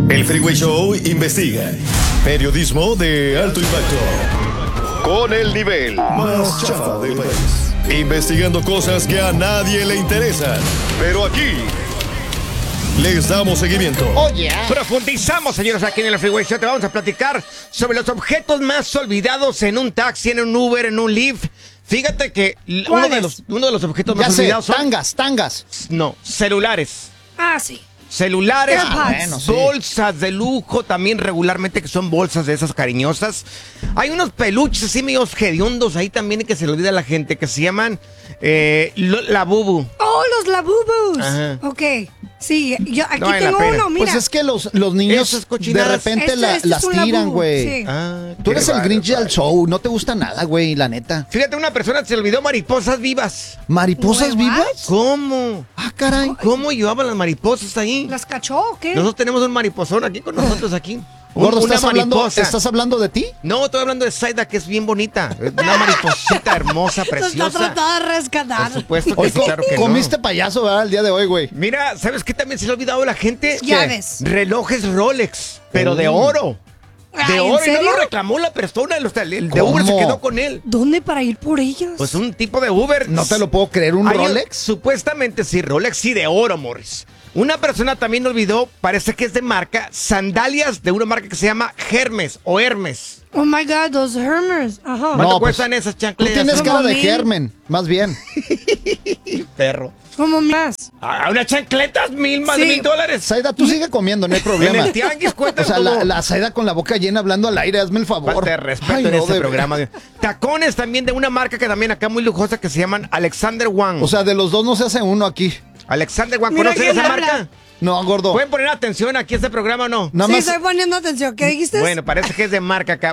El Freeway Show investiga. Periodismo de alto impacto. Con el nivel más chafa del país. Investigando cosas que a nadie le interesan. Pero aquí les damos seguimiento. Oye. Profundizamos, señores, aquí en el Freeway Show. Te vamos a platicar sobre los objetos más olvidados en un taxi, en un Uber, en un Lyft. Fíjate que uno de los objetos más olvidados son... tangas. No, celulares. Ah, sí. Celulares, bueno, sí. bolsas de lujo, también regularmente que son bolsas de esas cariñosas. Hay unos peluches así medio hediondos ahí también que se le olvida a la gente, que se llaman la bubu. Oh, los labubus. Ajá. Ok. Sí, yo aquí No vale la tengo pena. uno, mira. Pues es que los niños Esas de cochinadas. repente las es un tiran, labubu, güey. sí. Ah, Tú eres qué el Grinch bárbaro. del show, no te gusta nada, güey, la neta. Fíjate, una persona se le olvidó mariposas vivas. ¿Mariposas Güey, vivas? ¿Cómo? Ah, caray. ¿Cómo llevaban las mariposas ahí? ¿Las cachó o qué? Nosotros tenemos un mariposón aquí con nosotros aquí. Gordo, Una ¿estás hablando de ti? No, estoy hablando de Zaida, que es bien bonita. Es una mariposita hermosa, Lo está preciosa. tratando de rescatar. Por supuesto que Hoy sí, claro que comiste no. payaso, ¿verdad? El día de hoy, güey. Mira, ¿sabes qué también se le ha olvidado a la gente? Llaves. Relojes Rolex, pero de oro. De Ay, ¿en oro, y no serio? lo reclamó la persona, el de ¿Cómo? Uber se quedó con él. ¿Dónde para ir por ellas? Pues un tipo de Uber. No te lo puedo creer, ¿un Hay Rolex? Supuestamente sí, Rolex sí de oro, Morris. Una persona también olvidó, parece que es de marca, sandalias de una marca que se llama Hermes o Hermes. Oh my God, those Hermes. Ajá. ¿Cuánto No, cuestan esas Tú chancletas? tienes Como cara de 1000. germen, más bien. Perro. ¿Cómo más? ¿A unas chancletas más de Sí. $1,000? Saida, tú sigue comiendo, no hay En problema. el tianguis O cuentan sea, como... la Saida con la boca llena hablando al aire, hazme el favor. Falta de respeto Ay, en no, este de- programa. Tacones también de una marca que también acá muy lujosa que se llaman Alexander Wang. O sea, de los dos no se hace uno aquí. Alexander Wang, Mira ¿conocen quién esa habla. marca? No, gordo. ¿Pueden poner atención aquí a este programa o no? Nada Sí, más. estoy poniendo atención. ¿Qué dijiste? Bueno, parece que es de marca acá.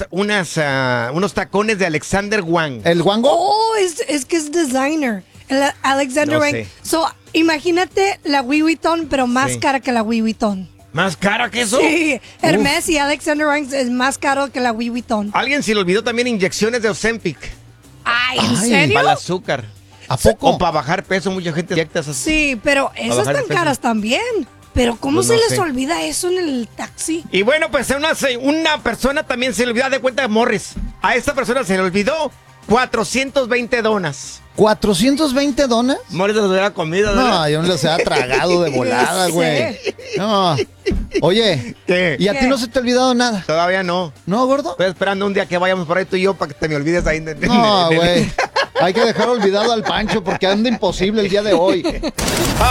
Unos tacones de Alexander Wang. ¿El guango? Oh, es que es designer. El Alexander No Wang. sé. So, imagínate la Louis Vuitton, pero más Sí. cara que la Louis Vuitton. ¿Más cara que eso? Sí, Hermes y Alexander Wang es más caro que la Louis Vuitton. Alguien se le olvidó también inyecciones de Ozempic. Ay, ¿en Ay, serio? Para el azúcar. ¿A poco? O para bajar peso, mucha gente inyecta esas. Sí, pero esas bajar el están peso. caras también. Pero ¿cómo Pues se no les sé. olvida eso en el taxi? Y bueno, pues una persona también se le olvidó de cuenta de Morris. A esta persona se le olvidó 420 donas. ¿420 donas? Morris les hubiera comido, No, ¿verdad? yo no los había tragado de volada, Sí. güey. No. Oye, ¿Qué? ¿y a ti ¿Qué? no se te ha olvidado nada? Todavía no. ¿No, gordo? Estoy esperando un día que vayamos por ahí tú y yo para que te me olvides ahí. No, güey. Hay que dejar olvidado al Pancho porque anda imposible el día de hoy.